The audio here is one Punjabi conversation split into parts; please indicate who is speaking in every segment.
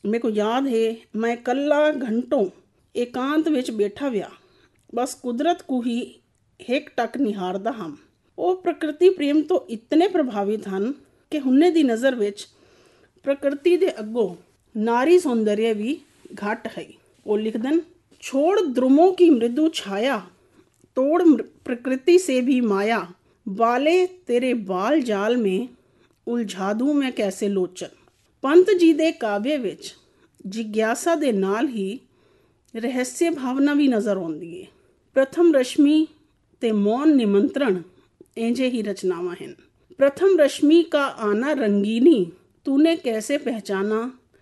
Speaker 1: ਮੇਰੇ ਕੋ ਯਾਦ ਹੈ ਮੈਂ ਕੱਲਾ ਘੰਟੋਂ एकांत ਵਿੱਚ ਬੈਠਾ ਵਿਆ ਬਸ ਕੁਦਰਤ ਕੋ ਹੀ ਹੇਕ ਟੱਕ ਨਿਹਾਰਦਾ ਹਾਂ। ਉਹ ਪ੍ਰਕਿਰਤੀ ਪ੍ਰੇਮ ਤੋਂ ਇਤਨੇ ਪ੍ਰਭਾਵਿਤ ਹਨ ਕਿ ਹੁਣੇ ਦੀ ਨਜ਼ਰ ਵਿੱਚ ਪ੍ਰਕਿਰਤੀ ਦੇ ਅੱਗੋਂ ਨਾਰੀ ਸੌਂਦਰਯ ਵੀ ਘੱਟ ਹੈ। ਉਹ ਲਿਖਦਨ, छोड़ द्रुमों की मृदु छाया, तोड़ प्रकृति से भी माया, बाले तेरे बाल जाल में उलझा दूं मैं कैसे लोचन। पंत जी दे काव्य विच जिग्यासा दे नाल ही रहस्य भावना भी नज़र आउंदी है। प्रथम रश्मि ते मौन निमंत्रण इंजे ही रचनावां हैं। प्रथम रश्मि का आना रंगीनी, तूने कैसे पहचाना,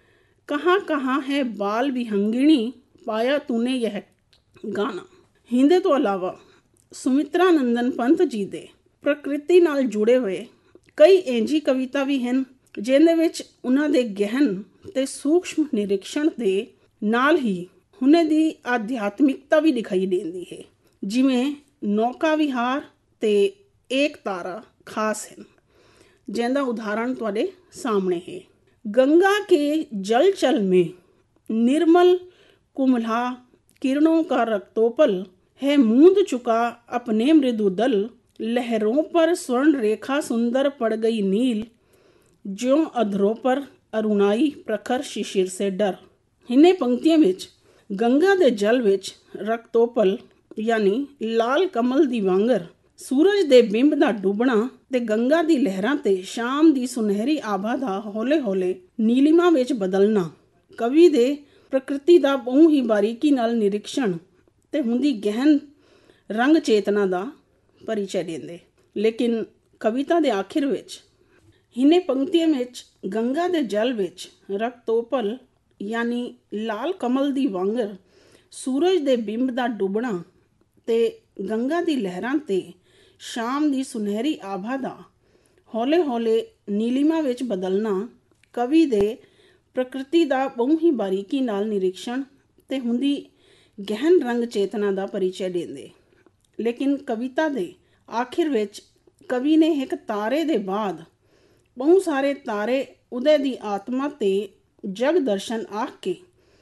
Speaker 1: कहाँ कहाँ है बाल विहंगिणी, पाया तूने यह गाना। ਹਿੰਦੇ ਤੋਂ ਇਲਾਵਾ ਸੁਮਿਤਰਾ ਨੰਦਨ ਪੰਤ ਜੀ ਦੇ ਪ੍ਰਕਿਰਤੀ ਨਾਲ ਜੁੜੇ ਹੋਏ ਕਈ ਇੰਜੀ ਕਵਿਤਾ ਵੀ ਹਨ ਜਿਹਦੇ ਵਿੱਚ ਉਹਨਾਂ ਦੇ ਗਹਿਨ ਤੇ ਸੂਖਮ ਨਿਰੀਖਣ ਦੇ ਨਾਲ ਹੀ ਹੁਣੇ ਦੀ ਆਧਿਆਤਮਿਕਤਾ ਵੀ ਦਿਖਾਈ ਦਿੰਦੀ ਹੈ। ਜਿਵੇਂ ਨੌਕਾ ਵਿਹਾਰ ਤੇ ਏਕ ਤਾਰਾ ਖਾਸ ਹਨ, ਜਿਹਦਾ ਉਦਾਹਰਣ ਤੁਹਾਡੇ ਸਾਹਮਣੇ ਹੈ। गंगा के जल चल में निर्मल कुमला किरणों का रक्तोपल है, मूंद चुका अपने मृदु दल, लहरों पर स्वर्ण रेखा सुंदर पड़ गई नील, ज्यों अधरों पर अरुणाई प्रखर शिशिर से डर। इन्हें पंक्तियों में गंगा दे जल विच रक्तोपल यानी लाल कमल दी वांगर, सूरज ਦੇ ਬਿੰਬ ਦਾ ਡੁੱਬਣਾ ਤੇ ਗੰਗਾ ਦੀ ਲਹਿਰਾਂ ਤੇ ਸ਼ਾਮ ਦੀ ਸੁਨਹਿਰੀ ਆਭਾ ਦਾ ਹੌਲੇ-ਹੌਲੇ ਨੀਲਿਮਾ ਵਿੱਚ ਬਦਲਣਾ ਕਵੀ ਦੇ ਪ੍ਰਕਿਰਤੀ ਦਾ ਬਹੁ ਹੀ ਬਾਰੀਕੀ ਨਾਲ ਨਿਰੀਖਣ ਤੇ ਹੁੰਦੀ ਗਹਿਨ ਰੰਗ ਚੇਤਨਾ ਦਾ ਪਰਿਚੈ ਦਿੰਦੇ। ਲੇਕਿਨ ਕਵਿਤਾ ਦੇ ਆਖਿਰ ਵਿੱਚ ਇਹਨੇ ਪੰਕਤੀਆਂ ਵਿੱਚ ਗੰਗਾ ਦੇ ਜਲ ਵਿੱਚ ਰਕਤੋਪਲ ਯਾਨੀ ਲਾਲ ਕਮਲ ਦੀ ਵਾਂਗਰ, ਸੂਰਜ ਦੇ ਬਿੰਬ ਦਾ ਡੁੱਬਣਾ ਤੇ ਗੰਗਾ ਦੀ ਲਹਿਰਾਂ ਤੇ ਸ਼ਾਮ ਦੀ ਸੁਨਹਿਰੀ ਆਭਾ ਦਾ ਹੌਲੇ-ਹੌਲੇ ਨੀਲਿਮਾ ਵਿੱਚ ਬਦਲਣਾ ਕਵੀ ਦੇ ਪ੍ਰਕਿਰਤੀ ਦਾ ਬਹੁ ਹੀ ਬਾਰੀਕੀ ਨਾਲ ਨਿਰੀਖਣ ਤੇ ਹੁੰਦੀ ਗਹਿਨ ਰੰਗ ਚੇਤਨਾ ਦਾ ਪਰਿਚੈ ਦਿੰਦੇ। ਲੇਕਿਨ ਕਵਿਤਾ ਦੇ ਆਖਿਰ ਵਿੱਚ ਕਵੀ ਨੇ ਇੱਕ ਤਾਰੇ ਦੇ ਬਾਅਦ ਬਹੁਤ ਸਾਰੇ ਤਾਰੇ ਉਦੈ ਦੀ ਆਤਮਾ ਤੇ ਜਗ ਦਰਸ਼ਨ ਆਖ ਕੇ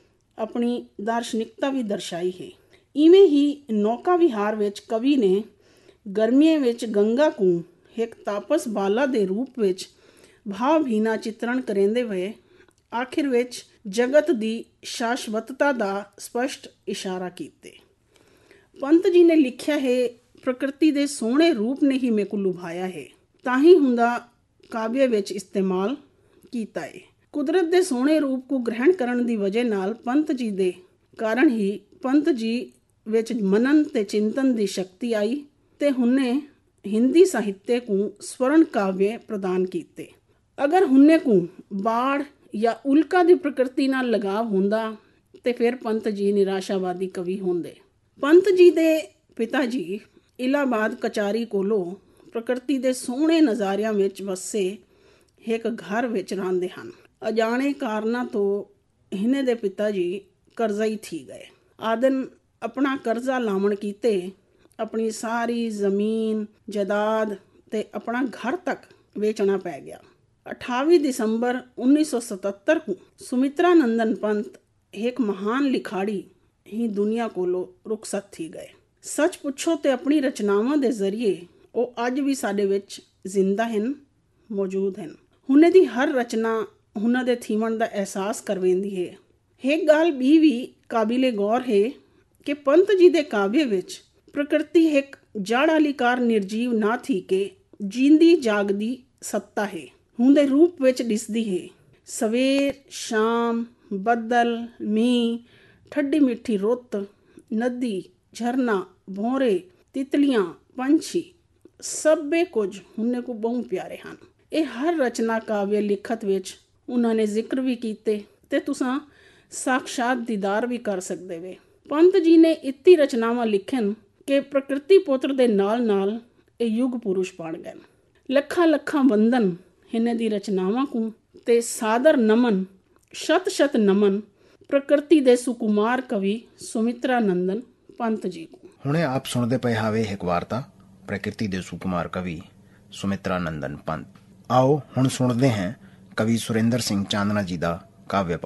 Speaker 1: ਆਪਣੀ ਦਾਰਸ਼ਨਿਕਤਾ ਵੀ ਦਰਸਾਈ ਹੈ। ਇਵੇਂ ਹੀ ਨੌਕਾ ਵਿਹਾਰ ਵਿੱਚ ਕਵੀ ਨੇ ਗਰਮੀਆਂ ਵਿੱਚ ਗੰਗਾ ਨੂੰ ਇੱਕ ਤਾਪਸ ਬਾਲਾ ਦੇ ਰੂਪ ਵਿੱਚ ਭਾਵਹੀਣਾ ਚਿਤਰਣ ਕਰਿੰਦੇ ਹੋਏ ਆਖਿਰ ਵਿੱਚ ਜਗਤ ਦੀ ਸ਼ਾਸ਼ਵਤਤਾ ਦਾ ਸਪਸ਼ਟ ਇਸ਼ਾਰਾ ਕੀਤੇ। ਪੰਤ ਜੀ ਨੇ ਲਿਖਿਆ ਹੈ, ਪ੍ਰਕਿਰਤੀ ਦੇ ਸੋਹਣੇ ਰੂਪ ਨੇ ਹੀ ਮੈਨੂੰ ਲੁਭਾਇਆ ਹੈ, ਤਾਂ ਹੀ ਹੁੰਦਾ ਕਾਵਿ ਵਿੱਚ ਇਸਤੇਮਾਲ ਕੀਤਾ ਹੈ। ਕੁਦਰਤ ਦੇ ਸੋਹਣੇ ਰੂਪ ਨੂੰ ਗ੍ਰਹਿਣ ਕਰਨ ਦੀ ਵਜ੍ਹਾ ਨਾਲ ਪੰਤ ਜੀ ਦੇ ਕਾਰਨ ਹੀ ਪੰਤ ਜੀ ਵਿੱਚ ਮਨਨ ਤੇ ਚਿੰਤਨ ਦੀ ਸ਼ਕਤੀ ਆਈ ਤੇ ਹੁਣੇ ਹਿੰਦੀ ਸਾਹਿਤਯ ਨੂੰ ਸਵਰਨ ਕਾਵਿ ਪ੍ਰਦਾਨ ਕੀਤੇ। ਅਗਰ ਹੁਣੇ ਨੂੰ ਬਾੜ ਜਾਂ ਉਲਕਾ ਦੀ ਪ੍ਰਕਿਰਤੀ ਨਾਲ ਲਗਾਵ ਹੁੰਦਾ ਤੇ ਫਿਰ ਪੰਤ ਜੀ ਨਿਰਾਸ਼ਾਵਾਦੀ ਕਵੀ ਹੁੰਦੇ। ਪੰਤ ਜੀ ਦੇ ਪਿਤਾ ਜੀ ਇਲਾਹਾਬਾਦ ਕਚਾਰੀ ਕੋਲੋਂ ਪ੍ਰਕਿਰਤੀ ਦੇ ਸੋਹਣੇ ਨਜ਼ਾਰਿਆਂ ਵਿੱਚ ਵਸੇ ਇੱਕ ਘਰ ਵਿੱਚ ਰਹਿੰਦੇ ਹਨ। ਅਜਾਣੇ ਕਾਰਨਾਂ ਤੋਂ ਇਹਨੇ ਦੇ ਪਿਤਾ ਜੀ ਕਰਜ਼ਾਈ ਥੀ ਗਏ। ਆਦਨ ਆਪਣਾ ਕਰਜ਼ਾ ਲਾਵਣ ਕੀਤੇ ਆਪਣੀ ਸਾਰੀ ਜ਼ਮੀਨ ਜਾਇਦਾਦ ਤੇ ਆਪਣਾ ਘਰ ਤੱਕ ਵੇਚਣਾ ਪੈ ਗਿਆ। 28 ਦਸੰਬਰ 1977 ਨੂੰ ਸੁਮਿਤਰਾ ਨੰਦਨ ਪੰਤ ਇੱਕ ਮਹਾਨ ਲਿਖਾੜੀ ਹੀ ਦੁਨੀਆ ਕੋਲੋਂ ਰੁਖਸਤ ਥੀ ਗਏ। ਸੱਚ ਪੁੱਛੋ ਤੇ ਆਪਣੀ ਰਚਨਾਵਾਂ ਦੇ ਜ਼ਰੀਏ ਉਹ ਅੱਜ ਵੀ ਸਾਡੇ ਵਿੱਚ ਜ਼ਿੰਦਾ ਹਨ, ਮੌਜੂਦ ਹਨ। ਹੁਣੇ ਦੀ ਹਰ ਰਚਨਾ ਉਹਨਾਂ ਦੇ ਥੀਵਣ ਦਾ ਅਹਿਸਾਸ ਕਰਵਾਉਂਦੀ ਹੈ। ਇੱਕ ਗੱਲ ਵੀ ਕਾਬਿਲੇ ਗੌਰ ਹੈ ਕਿ ਪੰਤ ਜੀ ਦੇ ਕਾਵਿ ਵਿੱਚ ਪ੍ਰਕਿਰਤੀ ਇੱਕ ਜੜ ਅਲੀਕਾਰ ਨਿਰਜੀਵ ਨਾ ਥੀ ਕੇ ਜੀਂਦੀ ਜਾਗਦੀ ਸੱਤਾ ਹੈ, ਹੁੰਦੇ ਰੂਪ ਵਿੱਚ ਦਿਸਦੀ ਹੈ। ਸਵੇਰ ਸ਼ਾਮ, ਬੱਦਲ, ਮੀਂਹ, ਠੰਡੀ ਮਿੱਠੀ ਰੁੱਤ, ਨਦੀ, ਝਰਨਾ, ਭੌਰੇ, ਤਿਤਲੀਆਂ, ਪੰਛੀ ਸਭੇ ਕੁਝ ਹੁਣੇ ਕੋ ਬਹੁਤ ਪਿਆਰੇ ਹਨ। ਇਹ ਹਰ ਰਚਨਾ ਕਾਵਿ ਲਿਖਤ ਵਿੱਚ ਉਹਨਾਂ ਨੇ ਜ਼ਿਕਰ ਵੀ ਕੀਤੇ ਤੇ ਤੁਸੀਂ ਸਾਖਸ਼ਾਤ ਦੀਦਾਰ ਵੀ ਕਰ ਸਕਦੇ ਵੇ। ਪੰਤ ਜੀ ਨੇ ਇੱਤੀ ਰਚਨਾਵਾਂ ਲਿਖਣ ਕਿ ਪ੍ਰਕਿਰਤੀ ਪੁੱਤਰ ਦੇ ਨਾਲ ਨਾਲ ਇਹ ਯੁੱਗ ਪੁਰਸ਼ ਬਣ ਗਏ। ਲੱਖਾਂ ਲੱਖਾਂ ਵੰਦਨ ਇਹਨਾਂ ਦੀ ਰਚਨਾਵਾਂ ਨੂੰ ਤੇ ਸਾਦਰ ਨਮਨ, ਸ਼ਤ ਸ਼ਤ ਨਮਨ ਪ੍ਰਕਿਰਤੀ ਦੇ ਸੁਕੁਮਾਰ ਕਵੀ ਸੁਮਿਤਰਾ ਨੰਦਨ ਪੰਤ ਜੀ ਨੂੰ।
Speaker 2: ਹੁਣੇ ਆਪ ਸੁਣਦੇ ਪਏ ਹਾਵੇ ਇੱਕ ਵਾਰਤਾ ਪ੍ਰਕਿਰਤੀ ਦੇ ਸੁਕੁਮਾਰ ਕਵੀ ਸੁਮਿਤਰਾ ਨੰਦਨ ਪੰਤ। ਆਓ ਹੁਣ ਸੁਣਦੇ ਹਾਂ ਕਵੀ ਸੁਰਿੰਦਰ ਸਿੰਘ ਚਾਂਦਨਾ ਜੀ ਦਾ ਕਾਵਿ